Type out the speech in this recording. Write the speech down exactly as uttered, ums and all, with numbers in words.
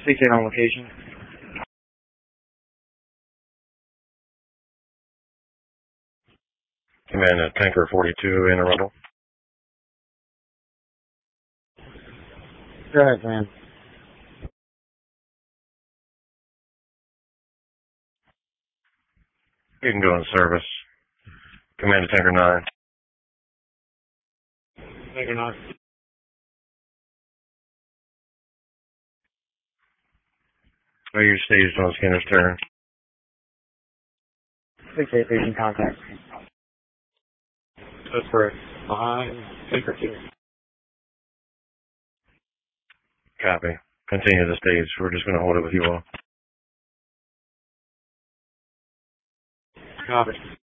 six eight on location. Command at Tanker forty-two in a rebel. Go ahead, man. You can go in service. Command at Tanker nine. Tanker nine. Are you staged on Skinner's turn? six eight facing contact. That's correct. Behind Tanker two. Copy. Continue the stage. We're just going to hold it with you all. Copy.